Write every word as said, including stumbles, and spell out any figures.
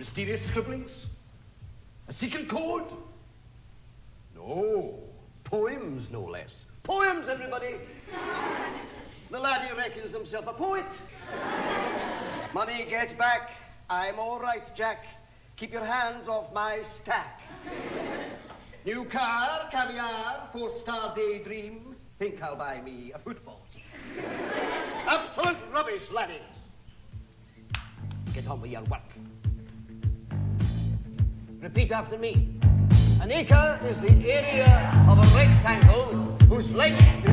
Mysterious scribblings? A secret code? No. Poems, no less. Poems, everybody. The laddie reckons himself a poet. Money get back. I'm all right, Jack. Keep your hands off my stack. New car, caviar, four-star daydream. Think I'll buy me a football team. Absolute rubbish, laddies. Get on with your work. Repeat after me. An acre is the area of a rectangle whose length